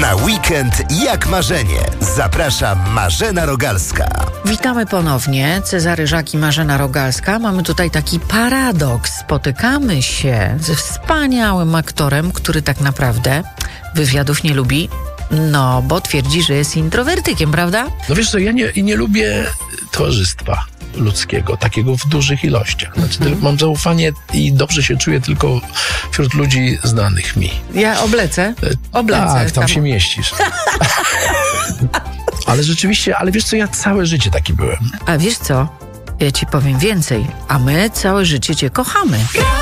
Na weekend jak marzenie. Zaprasza Marzena Rogalska. Witamy ponownie. Cezary Żak i Marzena Rogalska. Mamy tutaj taki paradoks. Spotykamy się ze wspaniałym aktorem, który tak naprawdę wywiadów nie lubi. No, bo twierdzi, że jest introwertykiem, prawda? No wiesz co, ja nie lubię towarzystwa ludzkiego, takiego w dużych ilościach. Znaczy, mam zaufanie i dobrze się czuję tylko wśród ludzi znanych mi. Ja oblecę. Tak, tam się mieścisz. Ale rzeczywiście, wiesz co, ja całe życie taki byłem. A wiesz co? Ja ci powiem więcej. A my całe życie cię kochamy.